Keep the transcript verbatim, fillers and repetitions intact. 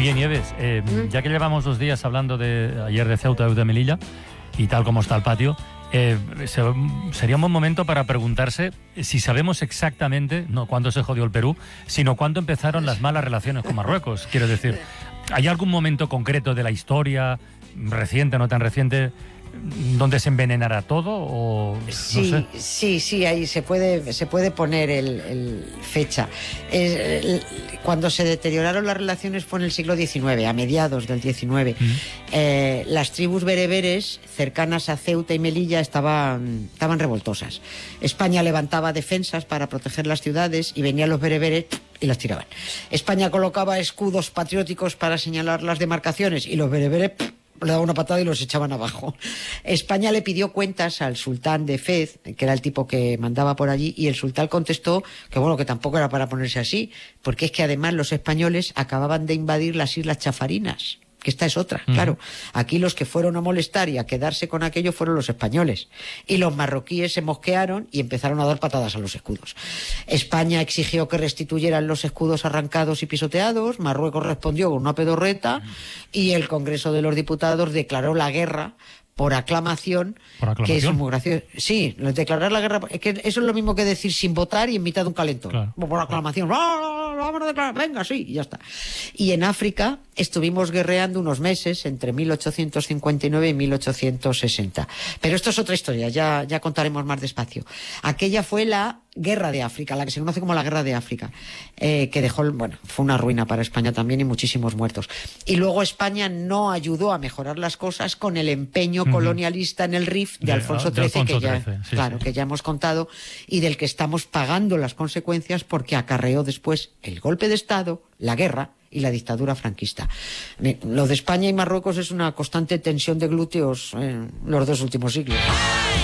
Oye, Nieves, eh, ¿Mm? ya que llevamos dos días hablando de ayer de Ceuta y de Melilla y tal como está el patio, eh, se, sería un buen momento para preguntarse si sabemos exactamente, no cuándo se jodió el Perú, sino cuándo empezaron las malas relaciones con Marruecos. Quiero decir, ¿hay algún momento concreto de la historia, reciente, no tan reciente, donde se envenenará todo? O, sí, no sé. sí, sí, ahí se puede, se puede poner el, el fecha. Es, el, cuando se deterioraron las relaciones fue en el siglo diecinueve, a mediados del diecinueve. Mm. Eh, las tribus bereberes cercanas a Ceuta y Melilla estaban, estaban revoltosas. España levantaba defensas para proteger las ciudades y venían los bereberes y las tiraban. España colocaba escudos patrióticos para señalar las demarcaciones y los bereberes le daban una patada y los echaban abajo. España le pidió cuentas al sultán de Fez, que era el tipo que mandaba por allí, y el sultán contestó que bueno, que tampoco era para ponerse así, porque es que además los españoles acababan de invadir las Islas Chafarinas, que esta es otra, uh-huh. Claro. Aquí los que fueron a molestar y a quedarse con aquello fueron los españoles. Y los marroquíes se mosquearon y empezaron a dar patadas a los escudos. España exigió que restituyeran los escudos arrancados y pisoteados, Marruecos respondió con una pedorreta uh-huh. y el Congreso de los Diputados declaró la guerra por aclamación, ¿Por aclamación? Que es muy gracioso. Sí, declarar la guerra, es que eso es lo mismo que decir sin votar y en mitad de un calentón. Claro. Por aclamación, ¡ah, vamos a declarar! Venga, sí, y ya está. Y en África estuvimos guerreando unos meses entre mil ochocientos cincuenta y nueve y mil ochocientos sesenta. Pero esto es otra historia, ya, ya contaremos más despacio. Aquella fue la Guerra de África, la que se conoce como la Guerra de África, eh, que dejó, bueno, fue una ruina para España también y muchísimos muertos. Y luego España no ayudó a mejorar las cosas con el empeño uh-huh. colonialista en el R I F de, de Alfonso trece, que ya, sí, claro, sí. que ya hemos contado, y del que estamos pagando las consecuencias porque acarreó después el golpe de Estado, la guerra y la dictadura franquista. Lo de España y Marruecos es una constante tensión de glúteos en los dos últimos siglos.